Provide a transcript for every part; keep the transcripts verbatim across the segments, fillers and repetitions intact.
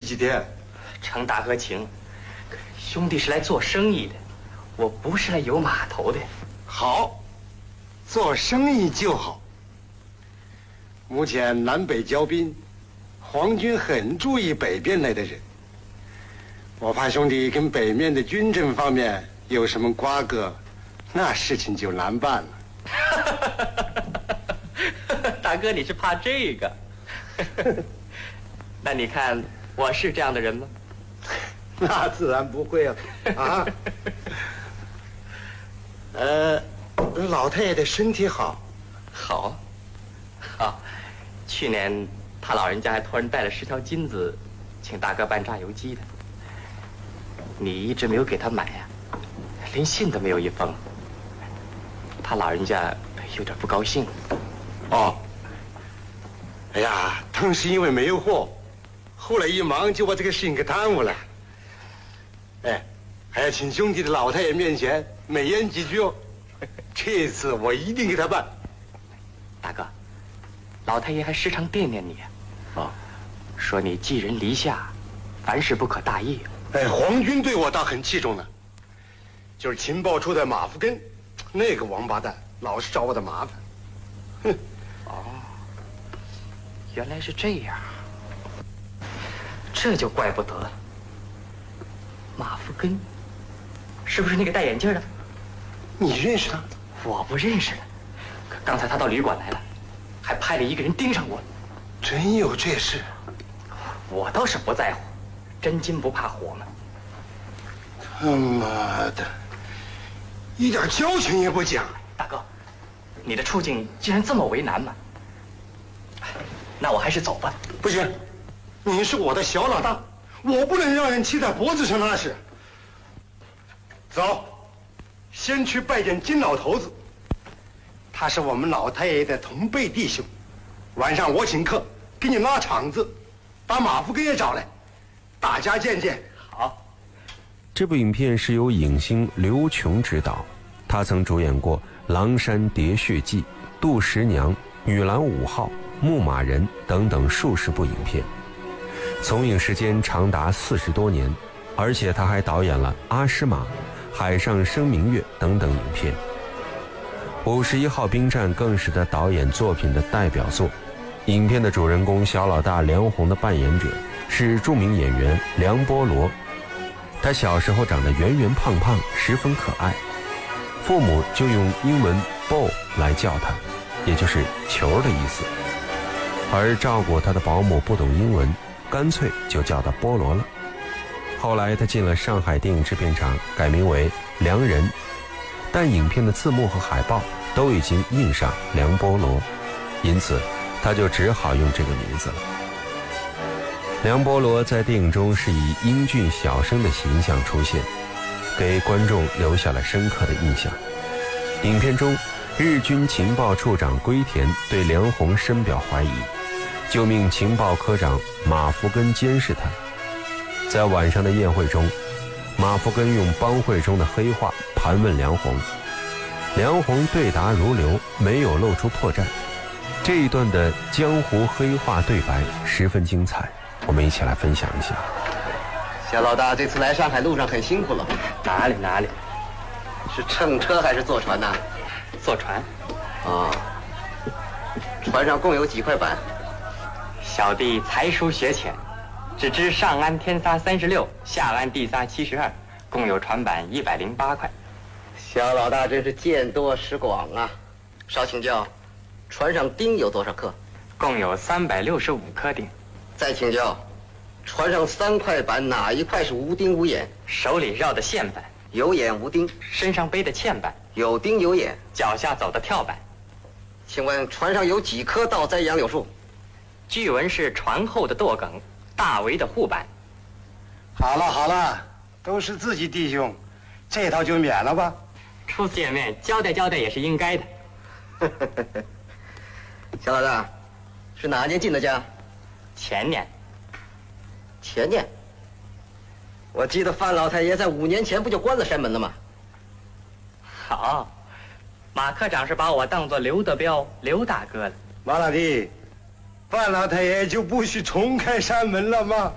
几天？ 承大哥情，兄弟是来做生意的，我不是来游码头的。 好，做生意就好。目前南北交兵，皇军很注意北边来的人。我怕兄弟跟北面的军政方面有什么瓜葛，那事情就难办了。 大哥，你是怕这个？那你看我是这样的人吗？ 那自然不会啊！啊，呃，老太爷的身体好， 好，好。去年他老人家还托人带了十条金子，请大哥办榨油机的。你一直没有给他买呀、啊，连信都没有一封。他老人家有点不高兴。 哦，哎呀，当时因为没有货，后来一忙就把这个事情给耽误了。哎，还要请兄弟的老太爷面前美言几句哦。这次我一定给他办。 大哥，老太爷还时常惦念你啊。 哦， 说你寄人篱下，凡事不可大意。 哎，皇军对我倒很器重呢。就是情报处的马福根，那个王八蛋老是找我的麻烦。哼。 哦，原来是这样，这就怪不得。马福根，是不是那个戴眼镜的？ 你认识他？ 我不认识了。可刚才他到旅馆来了，还派了一个人盯上我。 真有这事？ 我倒是不在乎，真金不怕火嘛。 他妈的，一点交情也不讲。 大哥，你的处境竟然这么为难吗？那我还是走吧。 不行，你是我的小老大，我不能让人骑在脖子上那是。走，先去拜见金老头子，他是我们老太爷的同辈弟兄。晚上我请客，给你拉场子，把马福根也找来，大家见见。 好。 这部影片是由影星刘琼执导，他曾主演过《狼山喋血记》《杜十娘》《女郎五号》《牧马人》等等数十部影片，从影时间长达四十多年，而且他还导演了《阿诗玛》《海上生明月》等等影片。五十一号兵站更是他导演作品的代表作。影片的主人公小老大梁红的扮演者是著名演员梁波罗，他小时候长得圆圆胖胖，十分可爱，父母就用英文 ball 来叫他，也就是球的意思。而照顾他的保姆不懂英文，干脆就叫他菠萝了。后来他进了上海电影制片厂，改名为梁仁，但影片的字幕和海报都已经印上梁波罗，因此他就只好用这个名字了。梁波罗在电影中是以英俊小生的形象出现，给观众留下了深刻的印象。影片中，日军情报处长龟田对梁红深表怀疑，就命情报科长马福根监视他。在晚上的宴会中，马福根用帮会中的黑话盘问梁红，梁红对答如流，没有露出破绽。这一段的江湖黑话对白十分精彩，我们一起来分享一下。 小老大这次来上海路上很辛苦了。 哪里哪里？ 是乘车还是坐船呢？ 坐船。 啊，船上共有几块板？ 小弟才疏学浅，只知上安天撒三十六，下安地撒七十二，共有船板一百零八块。 小老大真是见多识广啊！少请教，船上钉有多少克？ 共有三百六十五颗钉。 再请教，船上三块板哪一块是无钉无眼？ 手里绕的线板。 有眼无钉。 身上背的嵌板。 有钉有眼。 脚下走的跳板。 请问船上有几棵倒栽杨柳树？ 据闻是船后的舵梗，大围的护板。 好了好了，都是自己弟兄，这套就免了吧。 初次见面，交代交代也是应该的。 小老大，是哪年进的家？ 前年。 前年？我记得范老太爷在五年前不就关了山门了吗？ 好，马科长是把我当作刘德彪刘大哥了。 马老弟， 范老太爷就不许重开山门了吗？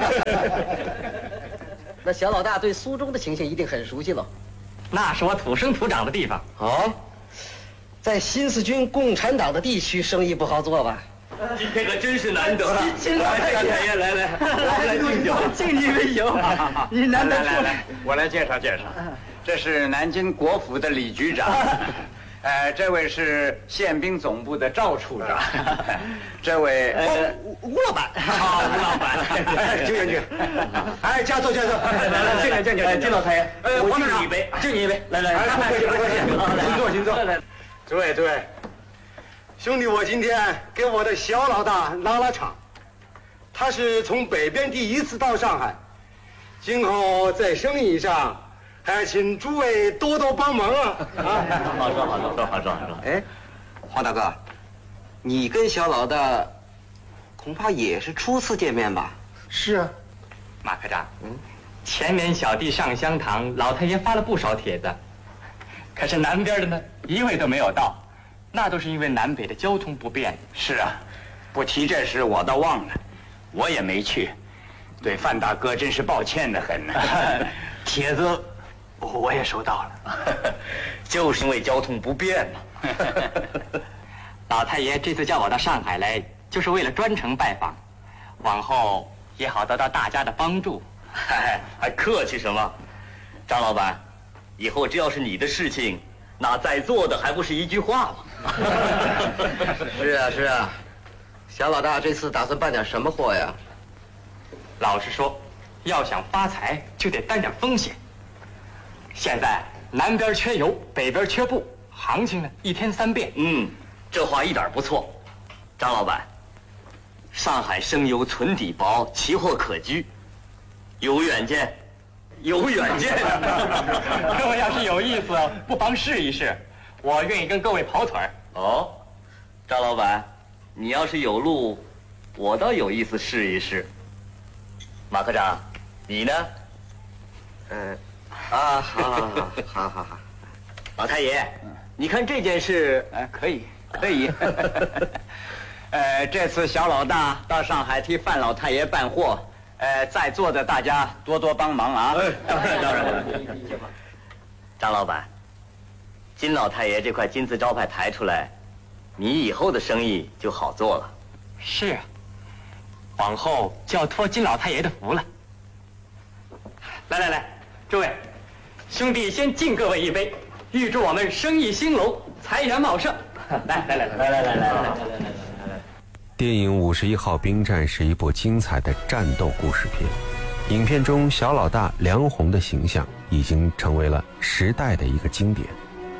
那小老大对苏中的情形一定很熟悉了。 那是我土生土长的地方。 哦，在新四军共产党的地区，生意不好做吧？ 今天可真是难得了。 金老太爷， 来来来来敬酒，敬你杯酒。你难得出来， 我来介绍介绍，这是南京国府的李局长。呃，这位是宪兵总部的赵处长，这位呃吴吴老板， 好，吴老板， 哎，敬敬敬，哎，加坐加坐，来来，敬敬敬敬，金老太爷， 呃， 我黄队长， 敬你一杯， 敬你一杯，来来来， 来， 不客气不客气，请坐请坐。诸位诸位，兄弟，我今天给我的小老大拉拉场，他是从北边第一次到上海，今后在生意上。还请诸位多多帮忙啊！啊， 好说好说，说好说好说。 哎，黄大哥，你跟小老大恐怕也是初次见面吧？ 是啊， 马科长，嗯，前年小弟上香堂，老太爷发了不少帖子，可是南边的呢，一位都没有到，那都是因为南北的交通不便。 是啊，不提这事我倒忘了，我也没去，对范大哥真是抱歉的很呢。 帖子。我也收到了，就是因为交通不便嘛。老太爷这次叫我到上海来，就是为了专程拜访，往后也好得到大家的帮助。 嗨，还客气什么？张老板，以后只要是你的事情，那在座的还不是一句话吗？ 是啊是啊，小老大这次打算办点什么货呀？ 老实说，要想发财，就得担点风险。现在南边缺油，北边缺布，行情呢一天三变。 嗯，这话一点不错。张老板，上海生油存底薄，奇货可居，有远见，有远见。 各位要是有意思，不妨试一试，我愿意跟各位跑腿儿。 哦，张老板，你要是有路，我倒有意思试一试。马科长，你呢？ 嗯。啊，好，好，好，好，好，好， 老太爷，你看这件事， 呃，可以，可以。呃，这次小老大到上海替范老太爷办货，呃，在座的大家多多帮忙啊。 哎，当然当然。张老板，金老太爷这块金字招牌抬出来，你以后的生意就好做了。 是啊，往后就要托金老太爷的福了。来来来，诸位。兄弟，先敬各位一杯，预祝我们生意兴隆，财源茂盛。来来来来来来来来来来来来！ 电影《五十一号兵站》是一部精彩的战斗故事片。影片中小老大梁鸿的形象已经成为了时代的一个经典。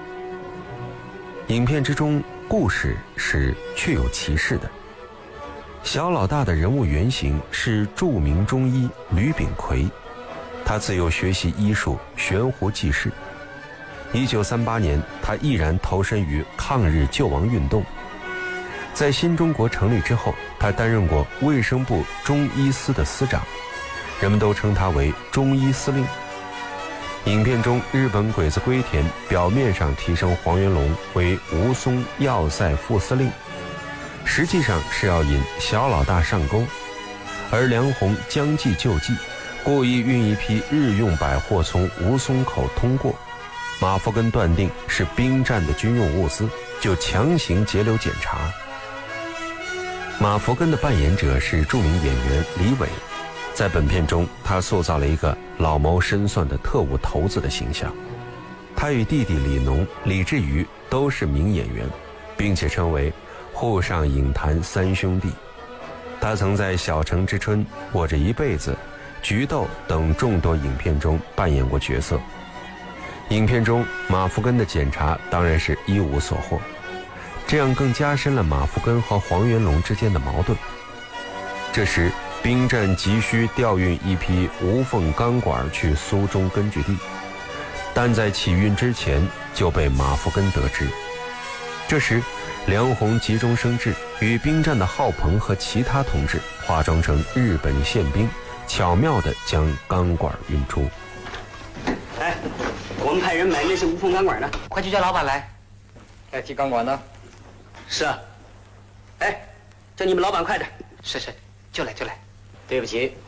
影片之中，故事是确有其事的。小老大的人物原型是著名中医吕炳奎。他自幼学习医术，悬壶济世。一九三八年，他毅然投身于抗日救亡运动。在新中国成立之后，他担任过卫生部中医司的司长，人们都称他为中医司令。影片中，日本鬼子龟田表面上提升黄元龙为吴淞要塞副司令，实际上是要引小老大上钩，而梁鸿将计就计。故意运一批日用百货从吴淞口通过，马福根断定是兵站的军用物资，就强行截留检查。马福根的扮演者是著名演员李伟，在本片中，他塑造了一个老谋深算的特务头子的形象。他与弟弟李农、李志瑜都是名演员，并且称为沪上影坛三兄弟。他曾在《小城之春》、《我这一辈子》、菊豆等众多影片中扮演过角色。影片中马福根的检查当然是一无所获，这样更加深了马福根和黄元龙之间的矛盾。这时兵站急需调运一批无缝钢管去苏中根据地，但在起运之前就被马福根得知。这时梁鸿急中生智，与兵站的浩鹏和其他同志化妆成日本宪兵，巧妙地将钢管运出。 哎，我们派人买那些无缝钢管呢， 快去叫老板来。 该提钢管呢？ 是啊。 哎， 叫你们老板快点。 是是，就来就来。 对不起，